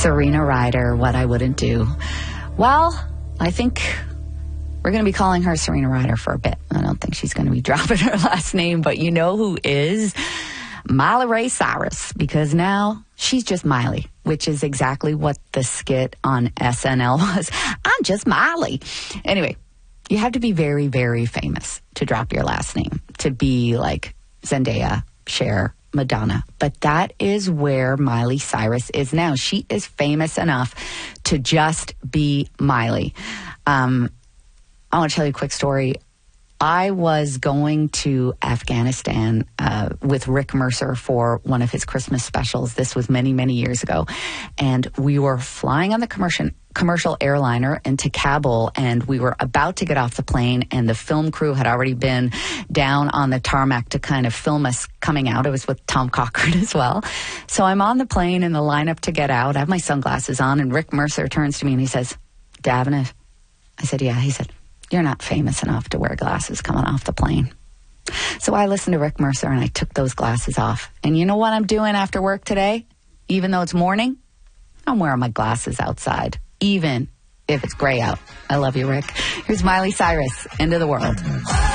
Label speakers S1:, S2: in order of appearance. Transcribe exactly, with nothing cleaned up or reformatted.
S1: Serena Ryder, what I wouldn't do. Well, I think we're going to be calling her Serena Ryder for a bit. I don't think she's going to be dropping her last name, but you know who is? Miley Ray Cyrus, because now she's just Miley, which is exactly what the skit on S N L was. I'm just Miley. Anyway, you have to be very, very famous to drop your last name, to be like Zendaya, Cher, Madonna. But that is where Miley Cyrus is now. She is famous enough to just be Miley. Um, I want to tell you a quick story. I was going to Afghanistan uh, with Rick Mercer for one of his Christmas specials. This was many, many years ago. And we were flying on the commercial commercial airliner into Kabul, and we were about to get off the plane, and the film crew had already been down on the tarmac to kind of film us coming out. It was with Tom Cochran as well. So I'm on the plane in the lineup to get out. I have my sunglasses on, and Rick Mercer turns to me and he says, Davenant. I said, yeah. He said, you're not famous enough to wear glasses coming off the plane. So I listened to Rick Mercer and I took those glasses off. And you know what I'm doing after work today? Even though it's morning, I'm wearing my glasses outside, even if it's gray out. I love you, Rick. Here's Miley Cyrus, End of the World.